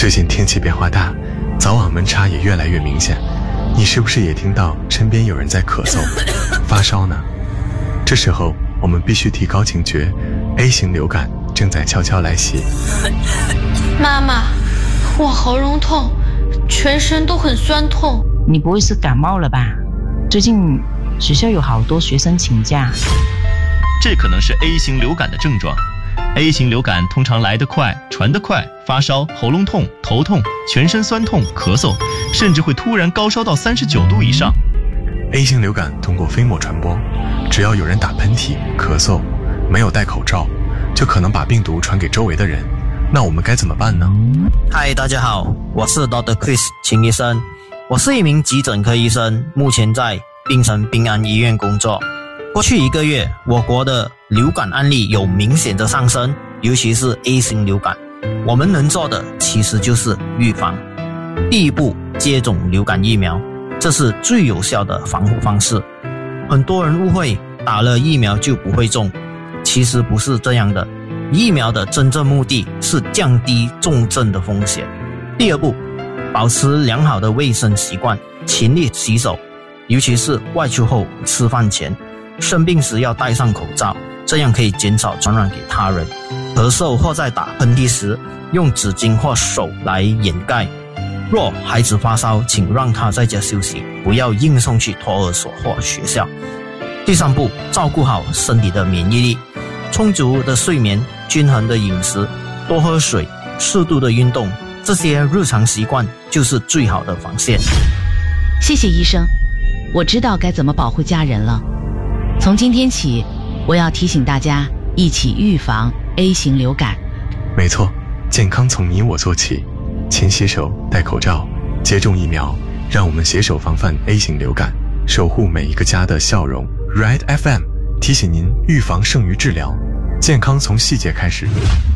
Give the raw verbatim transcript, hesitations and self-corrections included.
最近天气变化大，早晚温差也越来越明显，你是不是也听到身边有人在咳嗽、发烧呢？这时候我们必须提高警觉， A 型流感正在悄悄来袭。 妈妈，我喉咙痛，全身都很酸痛。 你不会是感冒了吧？最近学校有好多学生请假。 这可能是 A 型流感的症状。A 型流感通常来得快，传得快，发烧、喉咙痛、头痛、全身酸痛、咳嗽，甚至会突然高烧到三十九度以上。 A 型流感通过飞沫传播，只要有人打喷嚏、咳嗽，没有戴口罩，就可能把病毒传给周围的人。那我们该怎么办呢？ 嗨，大家好，我是 Doctor Chris 秦医生，我是一名急诊科医生，目前在槟城宾安医院工作。过去一个月，我国的流感案例有明显的上升，尤其是 A 型流感。我们能做的其实就是预防。第一步，接种流感疫苗，这是最有效的防护方式。很多人误会打了疫苗就不会中，其实不是这样的。疫苗的真正目的是降低重症的风险。第二步，保持良好的卫生习惯，勤力洗手，尤其是外出后、吃饭前。生病时要戴上口罩，这样可以减少传染给他人。咳嗽或在打喷嚏时，用纸巾或手来掩盖。若孩子发烧，请让他在家休息，不要硬送去托儿所或学校。第三步，照顾好身体的免疫力，充足的睡眠、均衡的饮食、多喝水、适度的运动，这些日常习惯就是最好的防线。 谢谢医生，我知道该怎么保护家人了。从今天起，我要提醒大家一起预防 A 型流感。 没错，健康从你我做起，勤洗手、戴口罩、接种疫苗，让我们携手防范 A 型流感，守护每一个家的笑容。Ride F M 提醒您，预防胜于治疗，健康从细节开始。